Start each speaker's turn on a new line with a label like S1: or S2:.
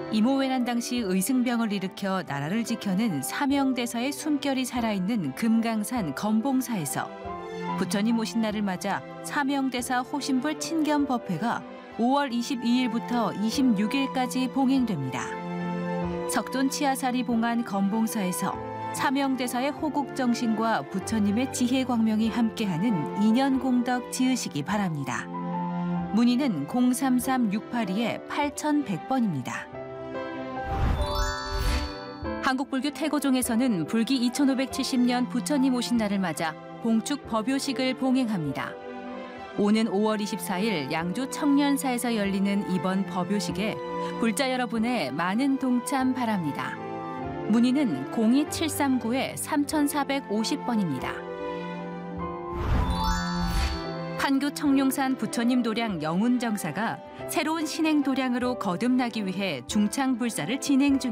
S1: 이모회란 당시 의승병을 일으켜 나라를 지켜낸 사명대사의 숨결이 살아있는 금강산 검봉사에서 부처님 오신 날을 맞아 사명대사 호신불 친견법회가 5월 22일부터 26일까지 봉행됩니다. 석존 치아사리 봉안 검봉사에서 사명대사의 호국정신과 부처님의 지혜광명이 함께하는 인연공덕 지으시기 바랍니다. 문의는 033-682-8100번입니다. 한국불교 태고종에서는 불기 2570년 부처님 오신 날을 맞아 봉축 법요식을 봉행합니다. 오는 5월 24일 양주 청년사에서 열리는 이번 법요식에 불자 여러분의 많은 동참 바랍니다. 문의는 02739-3450번입니다. 판교 청룡산 부처님 도량 영운정사가 새로운 신행 도량으로 거듭나기 위해 중창불사를 진행 중입니다.